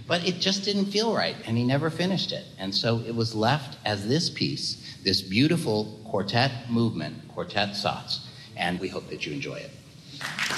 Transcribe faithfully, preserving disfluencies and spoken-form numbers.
but it just didn't feel right, and he never finished it. And so it was left as this piece, this beautiful quartet movement, Quartet Satz, and we hope that you enjoy it.